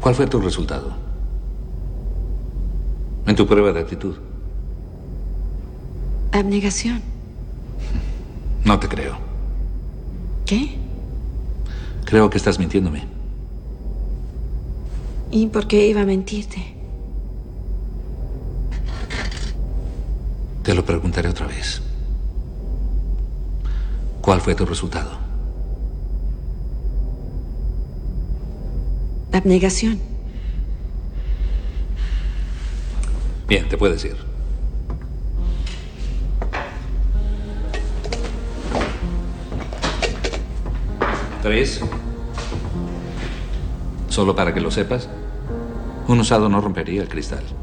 ¿Cuál fue tu resultado? En tu prueba de actitud. Abnegación. No te creo. ¿Qué? Creo que estás mintiéndome. ¿Y por qué iba a mentirte? Te lo preguntaré otra vez. ¿Cuál fue tu resultado? Abnegación. Bien, te puedes ir. Tres. Solo para que lo sepas, un usado no rompería el cristal.